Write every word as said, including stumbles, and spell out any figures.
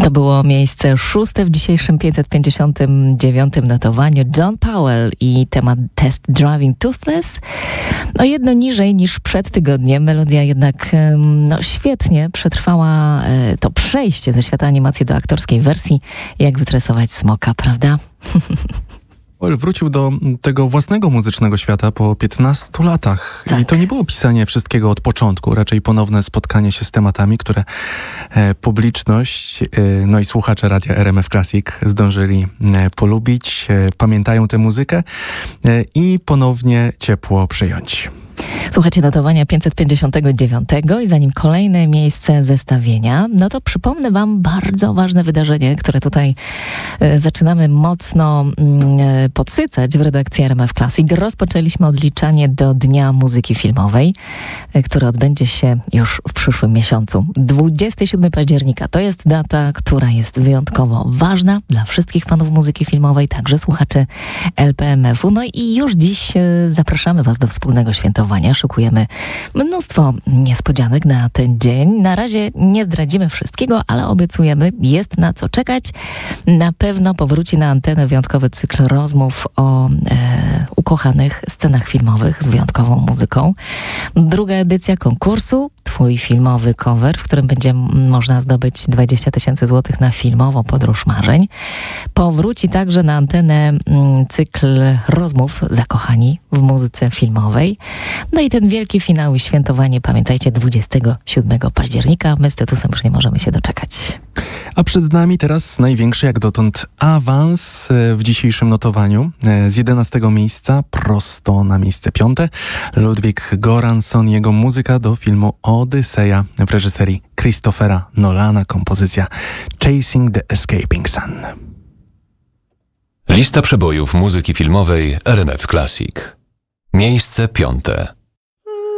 To było miejsce szóste w dzisiejszym pięćset pięćdziesiątym dziewiątym notowaniu. John Powell i temat Test Driving Toothless. No jedno niżej niż przed tygodniem. Melodia jednak no, świetnie przetrwała to przejście ze świata animacji do aktorskiej wersji. Jak wytresować smoka, prawda? Powell wrócił do tego własnego muzycznego świata po piętnastu latach. Tak. I to nie było pisanie wszystkiego od początku, raczej ponowne spotkanie się z tematami, które e, publiczność, e, no i słuchacze radia R M F Classic zdążyli e, polubić, e, pamiętają tę muzykę e, i ponownie ciepło przyjąć. Słuchajcie notowania pięćset pięćdziesiątego dziewiątego i zanim kolejne miejsce zestawienia, no to przypomnę wam bardzo ważne wydarzenie, które tutaj e, zaczynamy mocno e, podsycać w redakcji R M F Classic. Rozpoczęliśmy odliczanie do Dnia Muzyki Filmowej, e, który odbędzie się już w przyszłym miesiącu. dwudziestego siódmego października to jest data, która jest wyjątkowo ważna dla wszystkich fanów muzyki filmowej, także słuchaczy L P M F u. No i już dziś e, zapraszamy was do wspólnego świętowania. Szykujemy mnóstwo niespodzianek na ten dzień. Na razie nie zdradzimy wszystkiego, ale obiecujemy, jest na co czekać. Na pewno powróci na antenę wyjątkowy cykl rozmów o e, ukochanych scenach filmowych z wyjątkową muzyką. Druga edycja konkursu, twój filmowy cover, w którym będzie można zdobyć dwadzieścia tysięcy złotych na filmową podróż marzeń. Powróci także na antenę cykl rozmów zakochani w muzyce filmowej. No i ten wielki finał i świętowanie, pamiętajcie, dwudziestego siódmego października. My z Tytusem już nie możemy się doczekać. A przed nami teraz największy jak dotąd awans w dzisiejszym notowaniu. Z jedenastego miejsca prosto na miejsce piąte. Ludwig Göransson, jego muzyka do filmu Odyseja w reżyserii Christophera Nolana, kompozycja Chasing the Escaping Sun. Lista przebojów muzyki filmowej R M F Classic. Miejsce piąte.